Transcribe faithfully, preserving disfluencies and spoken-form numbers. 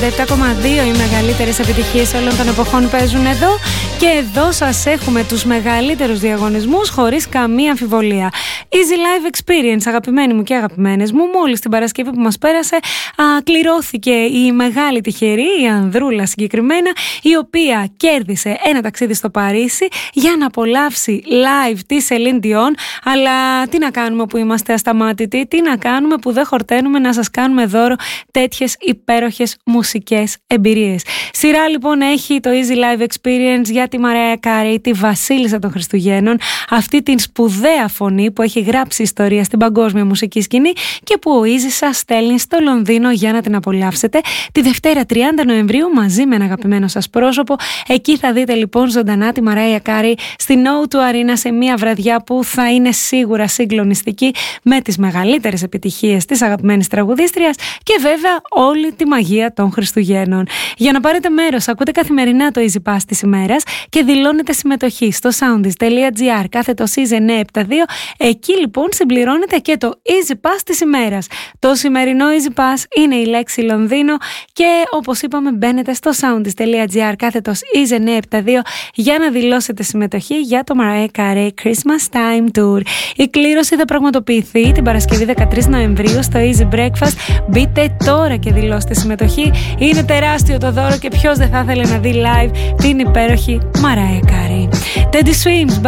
ενενήντα επτά κόμμα δύο. Οι μεγαλύτερες επιτυχίες όλων των εποχών παίζουν εδώ. Και εδώ σας έχουμε τους μεγαλύτερους διαγωνισμούς χωρίς καμία αμφιβολία. Easy Live Experience, αγαπημένοι μου και αγαπημένες μου. Μόλις την Παρασκευή που μας πέρασε, α, κληρώθηκε η μεγάλη τυχερή, η Ανδρούλα συγκεκριμένα, η οποία κέρδισε ένα ταξίδι στο Παρίσι για να απολαύσει live τη Celine Dion. Αλλά τι να κάνουμε που είμαστε ασταμάτητοι, τι να κάνουμε που δεν χορταίνουμε να σας κάνουμε δώρο τέτοιες υπέροχες μουσικές εμπειρίες. Σειρά λοιπόν έχει το Easy Live Experience για τη Mariah Carey, τη βασίλισσα των Χριστουγέννων, αυτή την σπουδαία φωνή που έχει γράψει ιστορία στην παγκόσμια μουσική σκηνή και που ο Easy σας στέλνει στο Λονδίνο για να την απολαύσετε τη Δευτέρα τριάντα Νοεμβρίου μαζί με ένα αγαπημένο σας πρόσωπο. Εκεί θα δείτε λοιπόν ζωντανά τη Mariah Carey στην ο του Arena σε μια βραδιά που θα είναι σίγουρα συγκλονιστική με τις μεγαλύτερες επιτυχίες της αγαπημένης τραγουδίστριας και βέβαια όλη τη μαγεία των Χριστουγέννων. Για να πάρετε μέρος, ακούτε καθημερινά το Easy Pass της ημέρας και δηλώνετε συμμετοχή στο soundis.gr κάθετο Season εννιακόσια εβδομήντα δύο. Εκεί λοιπόν συμπληρώνετε και το Easy Pass της ημέρας. Το σημερινό Easy Pass είναι η λέξη Λονδίνο και όπως είπαμε μπαίνετε στο soundis.gr κάθετο Season εννιακόσια εβδομήντα δύο για να δηλώσετε συμμετοχή για το Mariah Carey Christmas Time Tour. Η κλήρωση θα πραγματοποιηθεί την Παρασκευή δεκατρείς Νοεμβρίου στο Easy Breakfast. Μπείτε τώρα και δηλώστε συμμετοχή. Είναι τεράστιο το δώρο και ποιος δεν θα ήθελε να δει live την υπέροχη Mariah Carey. Teddy Swims.